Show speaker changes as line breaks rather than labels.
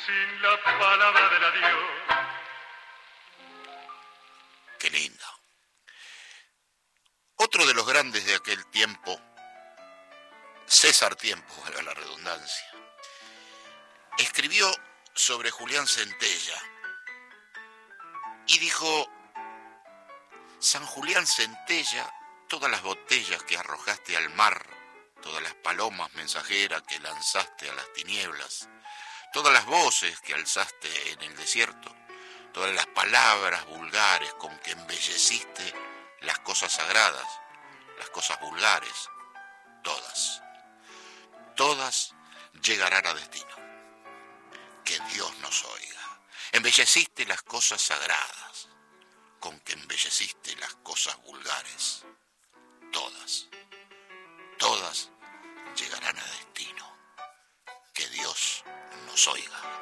sin la palabra del adiós.
Qué lindo. Otro de los grandes de aquel tiempo, César Tiempo, valga la redundancia, escribió sobre Julián Centella y dijo: San Julián Centella, todas las botellas que arrojaste al mar, todas las palomas mensajeras que lanzaste a las tinieblas, todas las voces que alzaste en el desierto, todas las palabras vulgares con que embelleciste las cosas sagradas, las cosas vulgares, todas llegarán a destino. Que Dios nos oiga. Embelleciste las cosas sagradas con que embelleciste las cosas vulgares, todas llegarán a destino. Que Dios nos oiga.